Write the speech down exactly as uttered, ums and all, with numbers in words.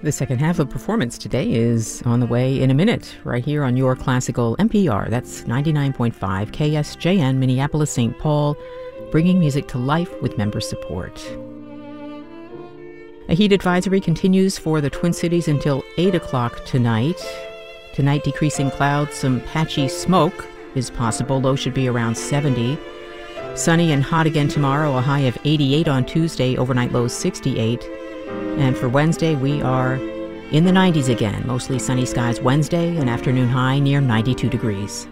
The second half of Performance today is on the way in a minute, right here on your classical N P R. That's ninety-nine point five K S J N, Minneapolis, Saint Paul, bringing music to life with member support. A heat advisory continues for the Twin Cities until eight o'clock tonight. Tonight, decreasing clouds, some patchy smoke is possible. Low should be around seventy. Sunny and hot again tomorrow, a high of eighty-eight on Tuesday, overnight low sixty-eight. And for Wednesday, we are in the nineties again. Mostly sunny skies Wednesday, an afternoon high near ninety-two degrees.